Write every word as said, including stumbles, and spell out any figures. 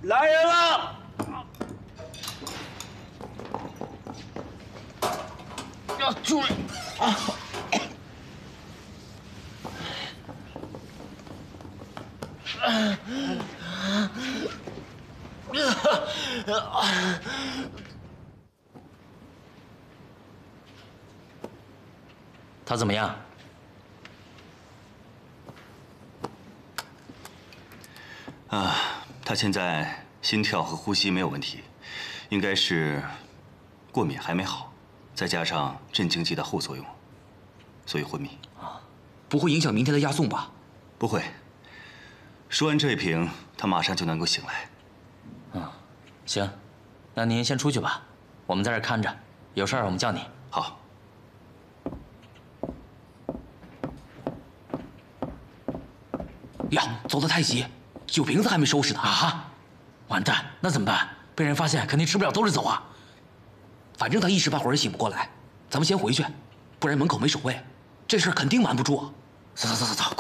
来人了！要注意啊！ 他怎么样？ 啊，他现在心跳和呼吸没有问题，应该是过敏还没好，再加上镇静剂的后作用，所以昏迷。 啊，不会影响明天的押送吧？ 不会。输完这一瓶，他马上就能够醒来。 嗯，行，那您先出去吧，我们在这看着，有事儿我们叫你。 好。 呀，走得太急，酒瓶子还没收拾呢啊！ 完蛋，那怎么办？被人发现肯定吃不了兜着走啊。 反正他一时半会儿也醒不过来，咱们先回去，不然门口没守卫，这事儿肯定瞒不住。走走走走走。